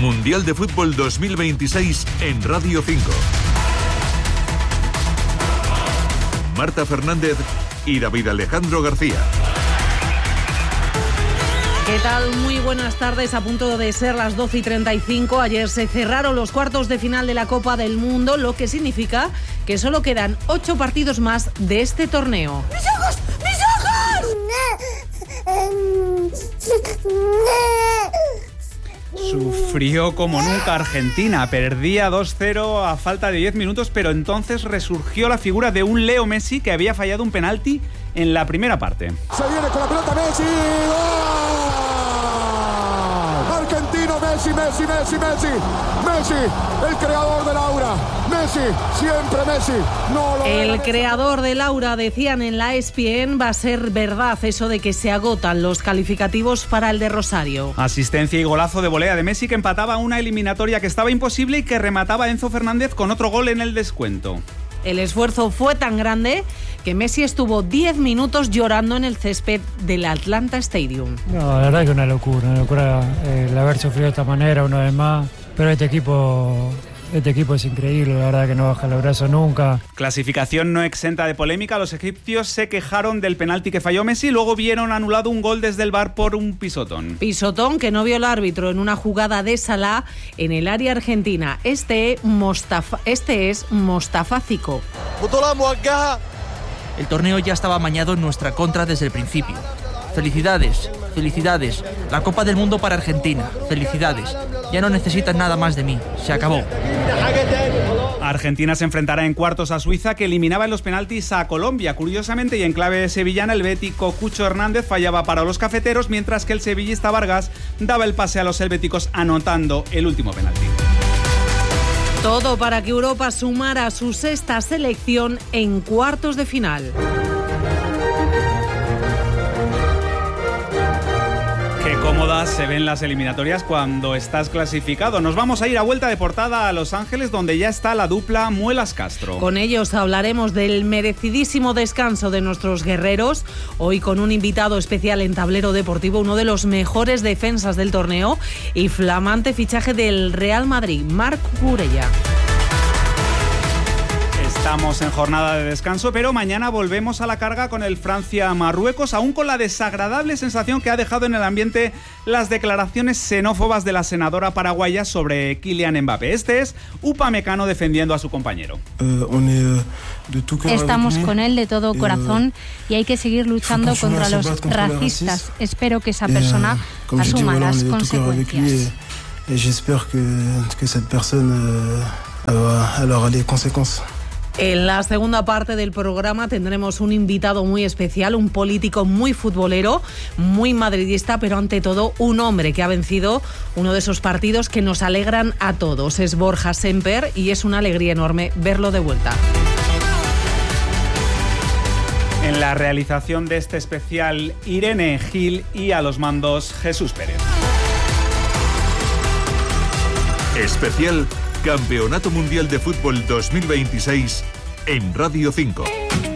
Mundial de Fútbol 2026 en Radio 5. Marta Fernández y David Alejandro García. ¿Qué tal? Muy buenas tardes. A punto de ser las 12:35. Ayer se cerraron los cuartos de final de la Copa del Mundo, lo que significa que solo quedan 8 partidos más de este torneo. ¡Mis ojos! ¡Mis ojos! Sufrió como nunca Argentina, perdía 2-0 a falta de 10 minutos, pero entonces resurgió la figura de un Leo Messi que había fallado un penalti en la primera parte. Se viene con la pelota Messi. ¡Gol! Argentino, Messi, Messi, Messi, Messi. Messi, el creador del aura. Messi, siempre Messi. El creador del aura, decían en la ESPN, va a ser verdad eso de que se agotan los calificativos para el de Rosario. Asistencia y golazo de volea de Messi que empataba una eliminatoria que estaba imposible y que remataba Enzo Fernández con otro gol en el descuento. El esfuerzo fue tan grande que Messi estuvo 10 minutos llorando en el césped del Atlanta Stadium. No, la verdad que una locura el haber sufrido de esta manera una vez más, pero este equipo es increíble, la verdad que no baja los brazos nunca. Clasificación no exenta de polémica, los egipcios se quejaron del penalti que falló Messi y luego vieron anulado un gol desde el VAR por un pisotón. Pisotón que no vio el árbitro en una jugada de Salah en el área argentina. Este es Mostafácico. El torneo ya estaba amañado en nuestra contra desde el principio. Felicidades, felicidades. La Copa del Mundo para Argentina. Felicidades. Ya no necesitan nada más de mí. Se acabó. Argentina se enfrentará en cuartos a Suiza, que eliminaba en los penaltis a Colombia. Curiosamente, y en clave sevillana, el bético Cucho Hernández fallaba para los cafeteros, mientras que el sevillista Vargas daba el pase a los helvéticos anotando el último penalti. Todo para que Europa sumara su 6ª selección en cuartos de final. Qué cómodas se ven las eliminatorias cuando estás clasificado. Nos vamos a ir a vuelta de portada a Los Ángeles, donde ya está la dupla Muelas Castro. Con ellos hablaremos del merecidísimo descanso de nuestros guerreros, hoy con un invitado especial en Tablero Deportivo, uno de los mejores defensas del torneo y flamante fichaje del Real Madrid, Marc Cucurella. Estamos en jornada de descanso, pero mañana volvemos a la carga con el Francia-Marruecos, aún con la desagradable sensación que ha dejado en el ambiente las declaraciones xenófobas de la senadora paraguaya sobre Kylian Mbappé. Este es Upamecano defendiendo a su compañero. Estamos con él de todo corazón y hay que seguir luchando contra los racistas. Espero que esa persona asuma las consecuencias. En la segunda parte del programa tendremos un invitado muy especial, un político muy futbolero, muy madridista, pero ante todo un hombre que ha vencido uno de esos partidos que nos alegran a todos. Es Borja Semper y es una alegría enorme verlo de vuelta. En la realización de este especial, Irene Gil, y a los mandos, Jesús Pérez. Especial Campeonato Mundial de Fútbol 2026 en Radio 5.